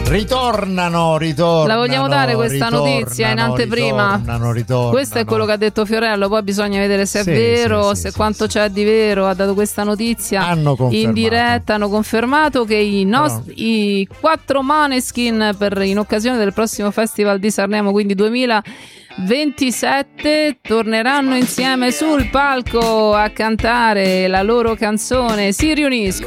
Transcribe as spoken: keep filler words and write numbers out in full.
Ritornano, ritornano. La vogliamo dare questa ritornano, notizia in anteprima? Ritornano, ritornano. Questo è quello che ha detto Fiorello, poi bisogna vedere se è Sì, vero, sì, se sì, quanto sì, c'è di vero. Ha dato questa notizia hanno in diretta, hanno confermato che i, nost- no. i quattro Maneskin per, in occasione del prossimo Festival di Sanremo, quindi duemilaventisette, torneranno insieme sul palco a cantare la loro canzone. Si riuniscono